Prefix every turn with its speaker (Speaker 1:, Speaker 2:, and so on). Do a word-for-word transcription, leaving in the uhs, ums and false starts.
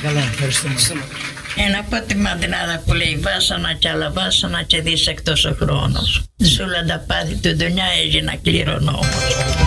Speaker 1: καλά, ευχαριστούμε.
Speaker 2: Ένα από τη μαντινάδα που λέει βάσανα κι άλλα βάσανα και δίσεκτος ο χρόνος. Σούλα τα πάθη του δουλειά έγινα κληρονόμος.